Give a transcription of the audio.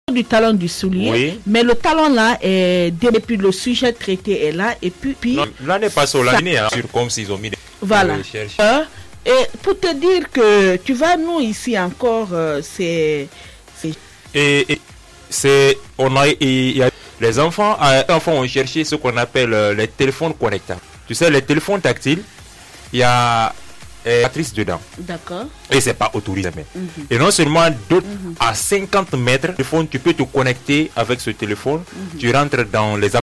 du talon du soulier, Oui. mais le talon là est et puis le sujet traité est là et puis Non, là n'est pas soldé, hein, sur comme s'ils ont mis des voilà. recherches. Et pour te dire que tu vois, nous ici encore, c'est Et c'est les enfants ont cherché ce qu'on appelle les téléphones connectables. Tu sais, les téléphones tactiles, il y a matrice dedans. d'accord. Et c'est pas autorisé. Et non seulement à 50 mètres, tu peux te connecter avec ce téléphone. Tu rentres dans les